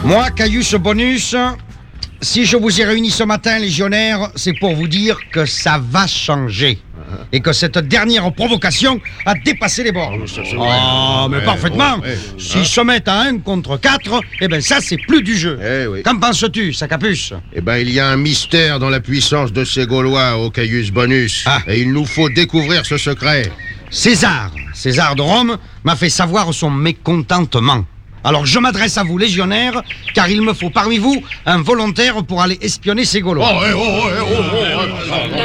Moi, Caius Bonus, si je vous ai réunis ce matin, légionnaires, c'est pour vous dire que ça va changer. Et que cette dernière provocation a dépassé les bornes. Mais parfaitement. S'ils se mettent à 1 contre 4, eh ben ça, c'est plus du jeu. Qu'en penses-tu, Sacapuce? Eh ben, il y a un mystère dans la puissance de ces Gaulois, au Caius Bonus. Et il nous faut découvrir ce secret. César de Rome, m'a fait savoir son mécontentement. Alors je m'adresse à vous, légionnaires, car il me faut parmi vous un volontaire pour aller espionner ces Gaulois.